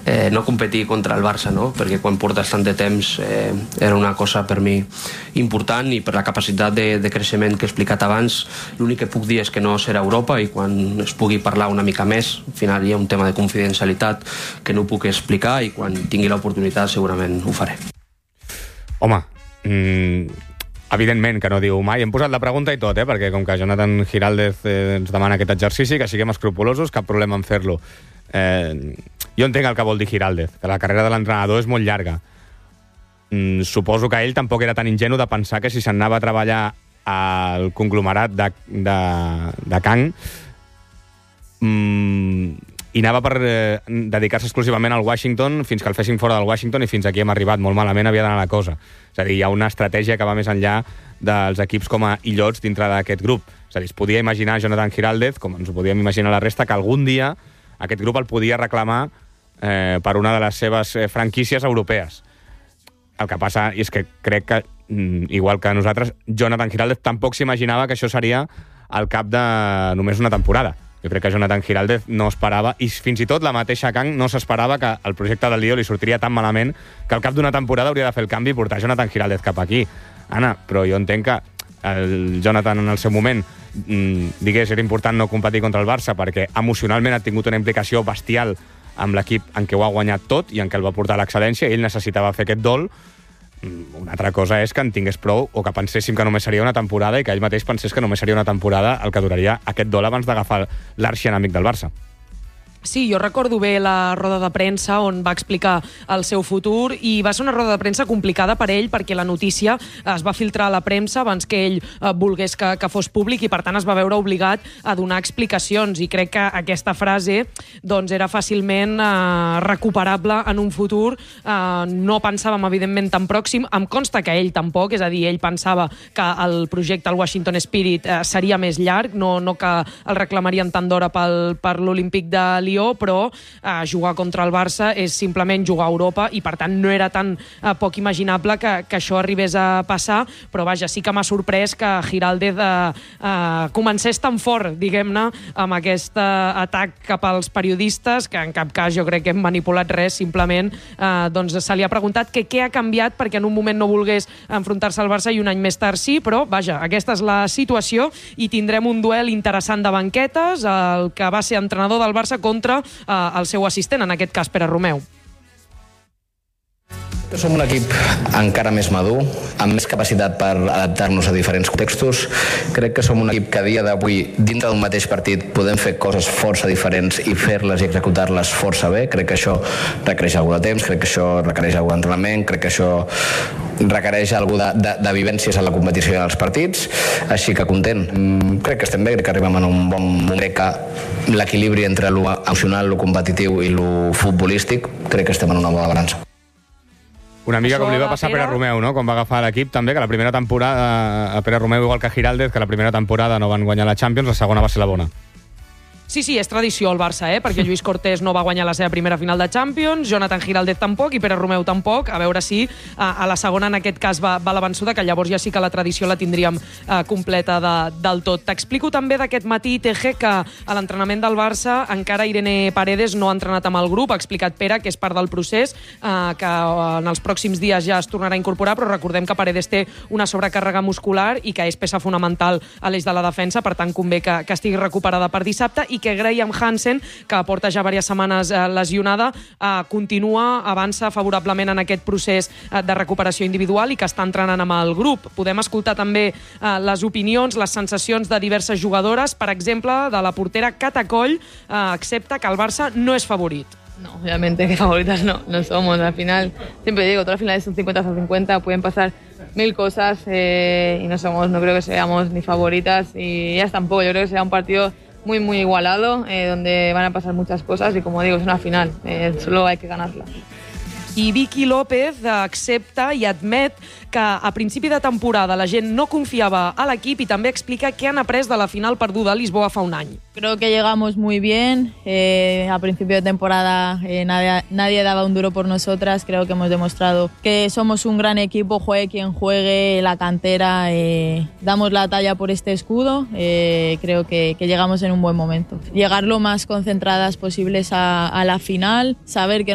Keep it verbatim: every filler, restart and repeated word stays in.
eh, no competir contra el Barça, no? Perquè quan portes tant de temps eh, era una cosa per mi important, i per la capacitat de, de creixement que he explicat abans, l'únic que puc dir és que no serà Europa, i quan es pugui parlar una mica més, al final hi ha un tema de confidencialitat que no puc explicar, i quan tingui l'oportunitat segurament ho faré. Home, mmm, evidentment que no diu mai. Hem posat la pregunta i tot, eh? Perquè com que Jonathan Giraldez eh, ens demana aquest exercici, que siguem escrupulosos, cap problema en fer-lo. Eh, jo entenc el que vol dir Giraldez, que la carrera de l'entrenador és molt llarga. Mm, suposo que ell tampoc era tan ingenu de pensar que si s'anava a treballar al conglomerat de, de, de Kang mm, i anava per eh, dedicar-se exclusivament al Washington fins que el fessin fora del Washington, i fins aquí hem arribat. Molt malament havia d'anar la cosa. És a dir, hi ha una estratègia que va més enllà dels equips com a illots dintre d'aquest grup. És a dir, es podia imaginar Jonathan Giraldez, com ens ho podíem imaginar la resta, que algun dia aquest grup el podia reclamar eh, per una de les seves eh, franquícies europees. El que passa és que crec que, mm, igual que nosaltres, Jonathan Giraldez tampoc s'imaginava que això seria al cap de només una temporada. Jo crec que Jonathan Giraldez no esperava, i fins i tot la mateixa Kang no s'esperava que el projecte del Lió li sortiria tan malament que al cap d'una temporada hauria de fer el canvi i portar Jonathan Giraldez cap aquí. Anna, però jo entenc que el Jonathan en el seu moment mmm, digués era important no competir contra el Barça perquè emocionalment ha tingut una implicació bestial amb l'equip en què ho ha guanyat tot i en què el va portar a l'excel·lència, i ell necessitava fer aquest dol. Una altra cosa és que en tingués prou, o que penséssim que només seria una temporada i que ell mateix pensés que només seria una temporada el que duraria aquest dol abans d'agafar l'arxienemic del Barça. Sí, jo recordo bé la roda de premsa on va explicar el seu futur, i va ser una roda de premsa complicada per ell perquè la notícia es va filtrar a la premsa abans que ell eh, volgués que, que fos públic, i per tant es va veure obligat a donar explicacions, i crec que aquesta frase doncs, era fàcilment eh, recuperable en un futur. Eh, no pensàvem evidentment tan pròxim, em consta que ell tampoc, és a dir, ell pensava que el projecte al Washington Spirit eh, seria més llarg, no, no que el reclamarien tant d'hora pel, per l'Olímpic de Lió, però eh, jugar contra el Barça és simplement jugar a Europa, i per tant no era tan eh, poc imaginable que, que això arribés a passar. Però vaja, sí que m'ha sorprès que Giraldez eh, eh, comencés tan fort, diguem-ne, amb aquest eh, atac cap als periodistes, que en cap cas jo crec que hem manipulat res, simplement eh, doncs se li ha preguntat que què ha canviat perquè en un moment no volgués enfrontar-se al Barça i un any més tard sí, però vaja, aquesta és la situació, i tindrem un duel interessant de banquetes, el que va ser entrenador del Barça contra el seu assistent, en aquest cas Pere Romeu. Som un equip encara més madur, amb més capacitat per adaptar-nos a diferents contextos. Crec que som un equip que a dia d'avui, dintre d'un mateix partit, podem fer coses força diferents i fer-les i executar-les força bé. Crec que això requereix algú de temps, crec que això requereix algú d'entrenament, crec que això requereix algú de, de, de vivències a la competició dels partits. Així que content. Crec que estem bé, crec que arribem en un bon moment. Crec que l'equilibri entre lo emocional, lo competitiu i lo futbolístic, crec que estem en una bona balança. Una mica com li va passar a Pere Romeu, no? Quan va agafar l'equip també, que la primera temporada, a Pere Romeu igual que a Giraldez, que la primera temporada no van guanyar la Champions, la segona va ser la bona. Sí, sí, és tradició al Barça, eh? Perquè Lluís Cortés no va guanyar la seva primera final de Champions, Jonathan Giraldez tampoc i Pere Romeu tampoc. A veure si a, a la segona en aquest cas va, va la vençuda, que llavors ja sí que la tradició la tindríem eh, completa de, del tot. T'explico també d'aquest matí, T G, que a l'entrenament del Barça encara Irene Paredes no ha entrenat amb el grup. Ha explicat Pere que és part del procés, eh, que en els pròxims dies ja es tornarà a incorporar, però recordem que Paredes té una sobrecàrrega muscular i que és peça fonamental a l'eix de la defensa, per tant convé que, que estigui recuperada per dissabte, i que Graham Hansen, que porta ja diverses setmanes eh, lesionada, eh, continua, avança favorablement en aquest procés eh, de recuperació individual i que està entrenant amb el grup. Podem escoltar també eh, les opinions, les sensacions de diverses jugadores, per exemple, de la portera Cata Coll, eh, accepta que el Barça no és favorit. No, obviamente que favoritas no, no somos. Al final, siempre digo, todas las finales son cincuenta a cincuenta, pueden pasar mil cosas eh, y no somos, no creo que seamos ni favoritas y ellas tampoco. Yo creo que será un partido muy, muy igualado, eh, donde van a pasar muchas cosas y, como digo, es una final, eh, solo hay que ganarla. I Vicky López accepta i admet que a principi de temporada la gent no confiava a l'equip i també explica què han après de la final perduda a Lisboa fa un any. Creo que llegamos muy bien. Eh, a principio de temporada eh, nadie, nadie daba un duro por nosotras. Creo que hemos demostrado que somos un gran equipo, juegue quien juegue, la cantera. Eh, damos la talla por este escudo. Eh, creo que, que llegamos en un buen momento. Llegar lo más concentradas posibles a, a la final, saber que